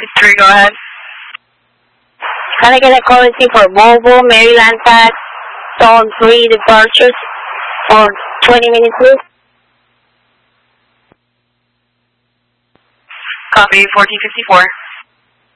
1453, go ahead. Can I get a currency for Volvo, Maryland Pack, Zone 3 departures for 20 minutes, please? Copy, 1454.